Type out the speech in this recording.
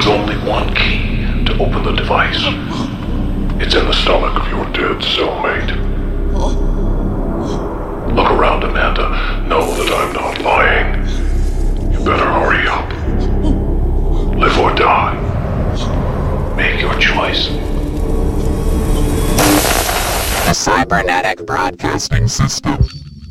There's only one key to open the device. It's in the stomach of your dead cellmate. Look around, Amanda. Know that I'm not lying. You better hurry up. Live or die. Make your choice. The Cybernetic Broadcasting System.